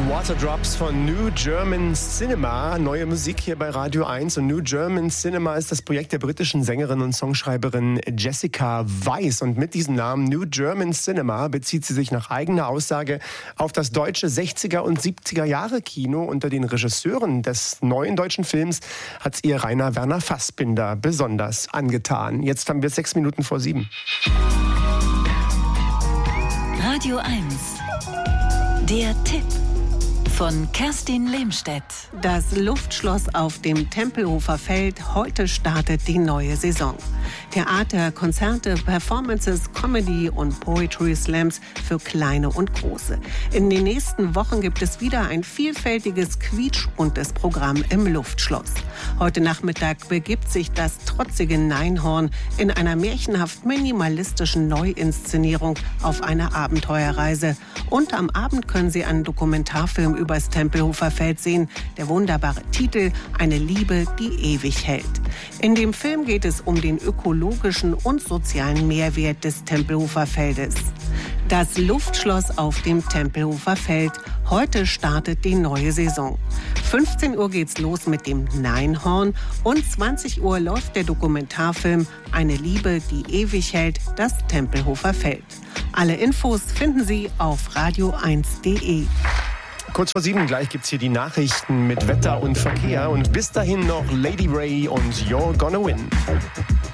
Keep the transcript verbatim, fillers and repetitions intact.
Waterdrops von New German Cinema. Neue Musik hier bei Radio eins. Und New German Cinema ist das Projekt der britischen Sängerin und Songschreiberin Jessica Weiss. Und mit diesem Namen New German Cinema bezieht sie sich nach eigener Aussage auf das deutsche sechziger und siebziger Jahre Kino. Unter den Regisseuren des neuen deutschen Films hat es ihr Rainer Werner Fassbinder besonders angetan. Jetzt haben wir sechs Minuten vor sieben. Radio eins. Der Tipp von Kerstin Lehmstedt. Das Luftschloss auf dem Tempelhofer Feld. Heute startet die neue Saison. Theater, Konzerte, Performances, Comedy und Poetry Slams für Kleine und Große. In den nächsten Wochen gibt es wieder ein vielfältiges, quietschbuntes Programm im Luftschloss. Heute Nachmittag begibt sich das trotzige Neinhorn in einer märchenhaft minimalistischen Neuinszenierung auf eine Abenteuerreise. Und am Abend können Sie einen Dokumentarfilm übers Tempelhofer Feld sehen. Der wunderbare Titel »Eine Liebe, die ewig hält«. In dem Film geht es um den ökologischen und sozialen Mehrwert des Tempelhofer Feldes. Das Luftschloss auf dem Tempelhofer Feld. Heute startet die neue Saison. fünfzehn Uhr geht's los mit dem Neinhorn und zwanzig Uhr läuft der Dokumentarfilm »Eine Liebe, die ewig hält«, das Tempelhofer Feld. Alle Infos finden Sie auf radio eins punkt de. Kurz vor sieben gleich gibt's hier die Nachrichten mit Wetter und Verkehr. Und bis dahin noch Lady Ray und You're Gonna Win.